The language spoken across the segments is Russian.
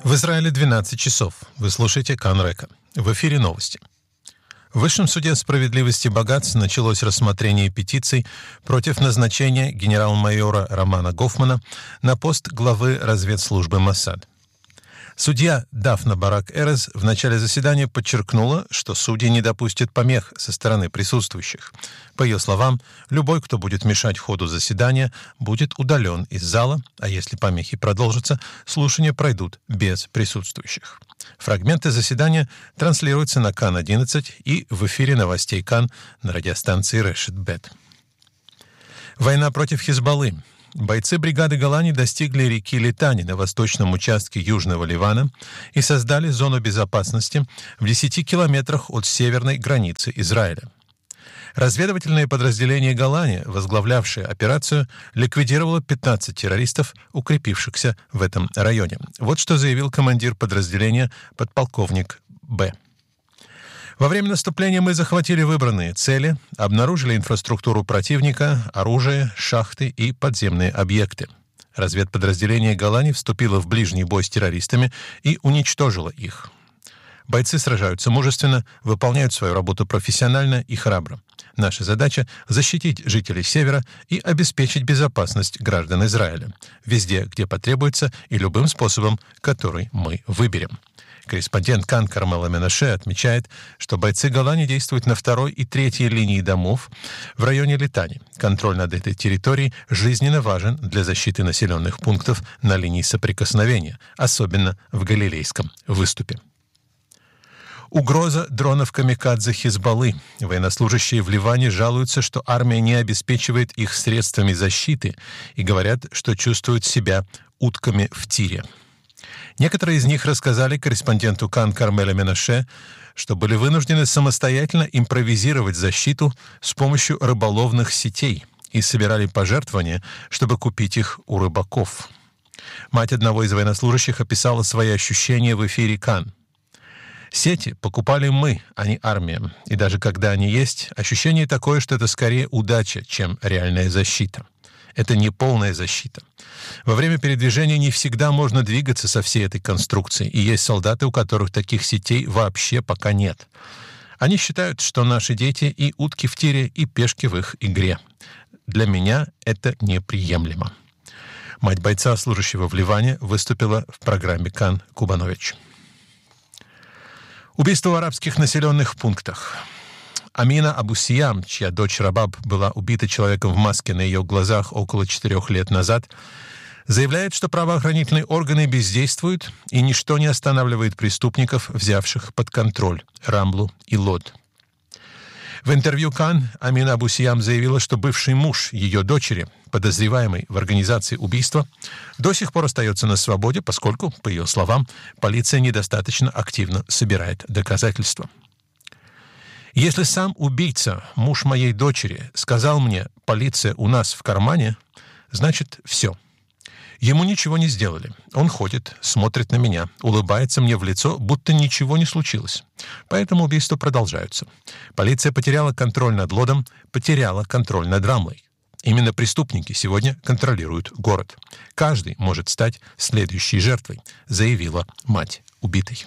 В Израиле 12 часов. Вы слушаете Кан Река. В эфире новости. В Высшем суде справедливости Багац началось рассмотрение петиций против назначения генерал-майора Романа Гофмана на пост главы разведслужбы Моссад. Судья Дафна Барак-Эрез в начале заседания подчеркнула, что судьи не допустят помех со стороны присутствующих. По ее словам, любой, кто будет мешать ходу заседания, будет удален из зала, а если помехи продолжатся, слушания пройдут без присутствующих. Фрагменты заседания транслируются на Кан-11 и в эфире новостей Кан на радиостанции Решет Бет. Война против Хизбаллы. Бойцы бригады Голани достигли реки Литани на восточном участке Южного Ливана и создали зону безопасности в 10 километрах от северной границы Израиля. Разведывательное подразделение Голани, возглавлявшее операцию, ликвидировало 15 террористов, укрепившихся в этом районе. Вот что заявил командир подразделения подполковник Б. Во время наступления мы захватили выбранные цели, обнаружили инфраструктуру противника, оружие, шахты и подземные объекты. Разведподразделение Голани вступило в ближний бой с террористами и уничтожило их. Бойцы сражаются мужественно, выполняют свою работу профессионально и храбро. Наша задача — защитить жителей Севера и обеспечить безопасность граждан Израиля, везде, где потребуется, и любым способом, который мы выберем. Корреспондент Кан Кармела Менаше отмечает, что бойцы Голани действуют на второй и третьей линии домов в районе Литани. Контроль над этой территорией жизненно важен для защиты населенных пунктов на линии соприкосновения, особенно в Галилейском выступе. Угроза дронов камикадзе Хизбаллы. Военнослужащие в Ливане жалуются, что армия не обеспечивает их средствами защиты и говорят, что чувствуют себя утками в тире. Некоторые из них рассказали корреспонденту Кан Кармеле Менаше, что были вынуждены самостоятельно импровизировать защиту с помощью рыболовных сетей и собирали пожертвования, чтобы купить их у рыбаков. Мать одного из военнослужащих описала свои ощущения в эфире Кан. «Сети покупали мы, а не армия. И даже когда они есть, ощущение такое, что это скорее удача, чем реальная защита. Это не полная защита. Во время передвижения не всегда можно двигаться со всей этой конструкцией, и есть солдаты, у которых таких сетей вообще пока нет. Они считают, что наши дети и утки в тире, и пешки в их игре. Для меня это неприемлемо». Мать бойца, служащего в Ливане, выступила в программе Кан Кубанович. Убийство в арабских населенных пунктах. Амина Абусиям, чья дочь Рабаб была убита человеком в маске на ее глазах около 4 лет назад, заявляет, что правоохранительные органы бездействуют и ничто не останавливает преступников, взявших под контроль Рамлу и Лод. В интервью Кан Амина Абусиям заявила, что бывший муж ее дочери, подозреваемый в организации убийства, до сих пор остается на свободе, поскольку, по ее словам, полиция недостаточно активно собирает доказательства. «Если сам убийца, муж моей дочери, сказал мне, полиция у нас в кармане, значит, все. Ему ничего не сделали. Он ходит, смотрит на меня, улыбается мне в лицо, будто ничего не случилось. Поэтому убийства продолжаются. Полиция потеряла контроль над Лодом, потеряла контроль над Рамлой. Именно преступники сегодня контролируют город. Каждый может стать следующей жертвой», заявила мать убитой.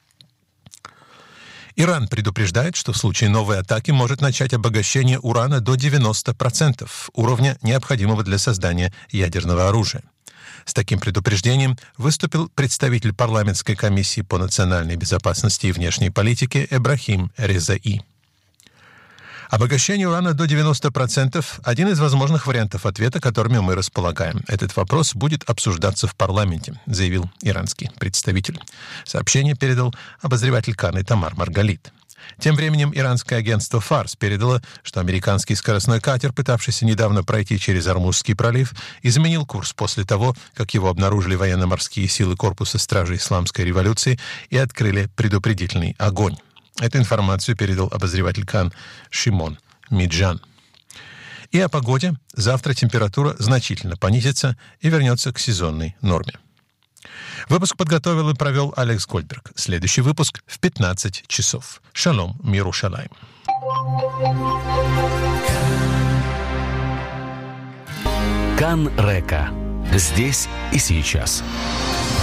Иран предупреждает, что в случае новой атаки может начать обогащение урана до 90% уровня, необходимого для создания ядерного оружия. С таким предупреждением выступил представитель парламентской комиссии по национальной безопасности и внешней политике Эбрахим Резаи. Обогащение урана до 90% – один из возможных вариантов ответа, которыми мы располагаем. Этот вопрос будет обсуждаться в парламенте, заявил иранский представитель. Сообщение передал обозреватель Кан Тамар Маргалит. Тем временем иранское агентство Фарс передало, что американский скоростной катер, пытавшийся недавно пройти через Ормузский пролив, изменил курс после того, как его обнаружили военно-морские силы корпуса стражей Исламской революции и открыли предупредительный огонь. Эту информацию передал обозреватель Кан Шимон Миджан. И о погоде. Завтра температура значительно понизится и вернется к сезонной норме. Выпуск подготовил и провел Алекс Гольдберг. Следующий выпуск в 15 часов. Шалом, Мирушалайм. Кан Река. Здесь и сейчас.